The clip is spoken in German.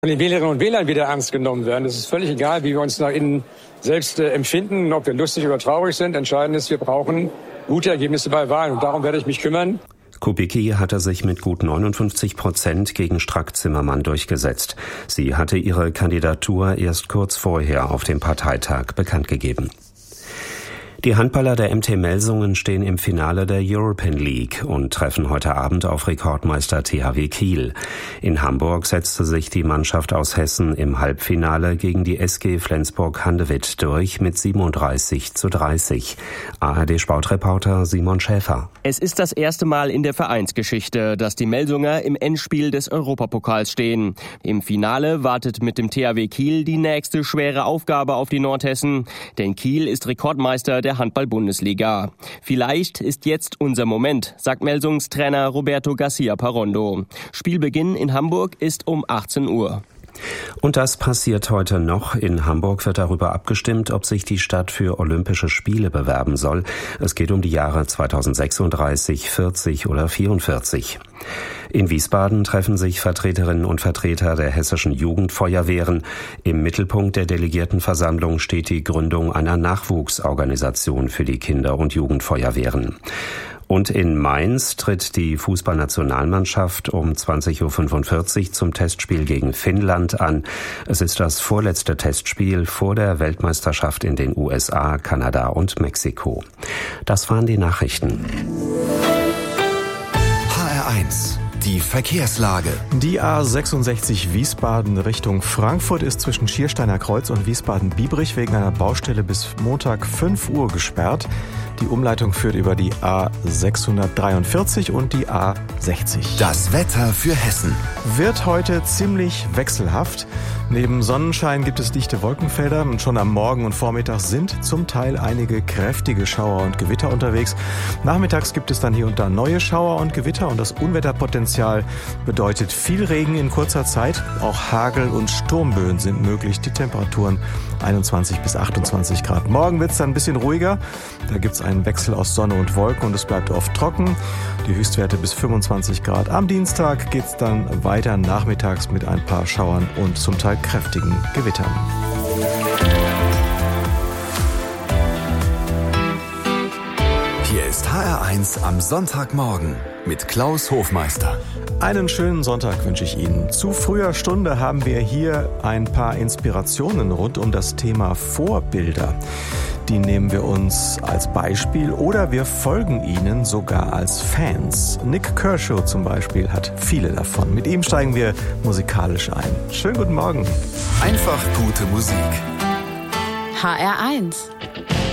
von den Wählerinnen und Wählern wieder ernst genommen werden. Es ist völlig egal, wie wir uns nach innen selbst empfinden, ob wir lustig oder traurig sind. Entscheidend ist, wir brauchen gute Ergebnisse bei Wahlen und darum werde ich mich kümmern. Kubicki hatte sich mit gut 59% gegen Strack-Zimmermann durchgesetzt. Sie hatte ihre Kandidatur erst kurz vorher auf dem Parteitag bekannt gegeben. Die Handballer der MT Melsungen stehen im Finale der European League und treffen heute Abend auf Rekordmeister THW Kiel. In Hamburg setzte sich die Mannschaft aus Hessen im Halbfinale gegen die SG Flensburg-Handewitt durch mit 37:30. ARD-Sportreporter Simon Schäfer. Es ist das erste Mal in der Vereinsgeschichte, dass die Melsunger im Endspiel des Europapokals stehen. Im Finale wartet mit dem THW Kiel die nächste schwere Aufgabe auf die Nordhessen, denn Kiel ist Rekordmeister der Handball-Bundesliga. Vielleicht ist jetzt unser Moment, sagt Melsungs Trainer Roberto Garcia Parondo. Spielbeginn in Hamburg ist um 18 Uhr. Und das passiert heute noch. In Hamburg wird darüber abgestimmt, ob sich die Stadt für Olympische Spiele bewerben soll. Es geht um die Jahre 2036, 40 oder 44. In Wiesbaden treffen sich Vertreterinnen und Vertreter der hessischen Jugendfeuerwehren. Im Mittelpunkt der Delegiertenversammlung steht die Gründung einer Nachwuchsorganisation für die Kinder- und Jugendfeuerwehren. Und in Mainz tritt die Fußballnationalmannschaft um 20:45 Uhr zum Testspiel gegen Finnland an. Es ist das vorletzte Testspiel vor der Weltmeisterschaft in den USA, Kanada und Mexiko. Das waren die Nachrichten. HR1. Die Verkehrslage. Die A66 Wiesbaden Richtung Frankfurt ist zwischen Schiersteiner Kreuz und Wiesbaden-Biebrich wegen einer Baustelle bis Montag 5 Uhr gesperrt. Die Umleitung führt über die A643 und die A60. Das Wetter für Hessen. Wird heute ziemlich wechselhaft. Neben Sonnenschein gibt es dichte Wolkenfelder und schon am Morgen und Vormittag sind zum Teil einige kräftige Schauer und Gewitter unterwegs. Nachmittags gibt es dann hier und da neue Schauer und Gewitter und das Unwetterpotenzial bedeutet viel Regen in kurzer Zeit. Auch Hagel und Sturmböen sind möglich. Die Temperaturen 21 bis 28 Grad. Morgen wird es dann ein bisschen ruhiger. Da gibt es einen Wechsel aus Sonne und Wolken und es bleibt oft trocken. Die Höchstwerte bis 25 Grad. Am Dienstag geht es dann weiter nachmittags mit ein paar Schauern und zum Teil kräftigen Gewittern. Hier ist HR1 am Sonntagmorgen mit Klaus Hofmeister. Einen schönen Sonntag wünsche ich Ihnen. Zu früher Stunde haben wir hier ein paar Inspirationen rund um das Thema Vorbilder. Die nehmen wir uns als Beispiel oder wir folgen ihnen sogar als Fans. Nik Kershaw zum Beispiel hat viele davon. Mit ihm steigen wir musikalisch ein. Schönen guten Morgen. Einfach gute Musik. HR1